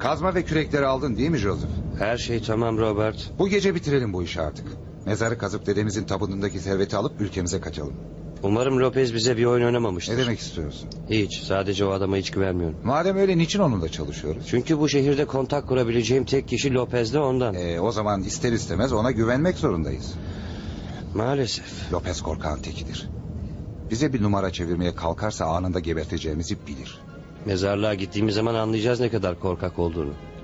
Kazma ve kürekleri aldın değil mi Joseph? Her şey tamam Robert. Bu gece bitirelim bu işi artık. Mezarı kazıp dedemizin tabutundaki serveti alıp ülkemize kaçalım. Umarım Lopez bize bir oyun oynamamıştır. Ne demek istiyorsun? Hiç. Sadece o adama hiç güvenmiyorum. Madem öyle niçin onunla çalışıyoruz? Çünkü bu şehirde kontak kurabileceğim tek kişi Lopez de ondan. O zaman ister istemez ona güvenmek zorundayız. Maalesef. Lopez korkağın tekidir. Bize bir numara çevirmeye kalkarsa anında geberteceğimizi bilir. Mezarlığa gittiğimiz zaman anlayacağız ne kadar korkak olduğunu.